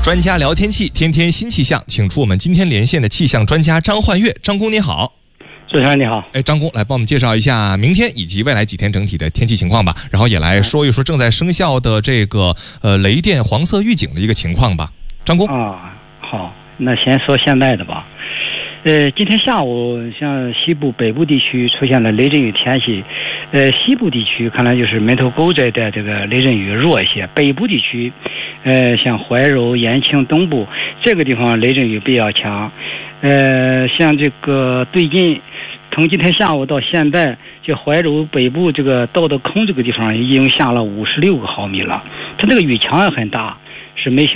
专家聊天气，天天新气象，请出我们今天连线的气象专家张焕月。张工你好。 主持人你好。 张工来帮我们介绍一下明天以及未来几天整体的天气情况吧，然后也来说一说正在生效的这个雷电黄色预警的一个情况吧。张工好，那先说现在的吧。今天下午像西部北部地区出现了雷阵雨天气，西部地区看来就是门头沟这带这个雷阵雨弱一些，北部地区像怀柔、延庆东部这个地方雷阵雨比较强。像这个最近从今天下午到现在，就怀柔北部这个道德坑这个地方已经下了56个毫米了，它这个雨强也很大，是每小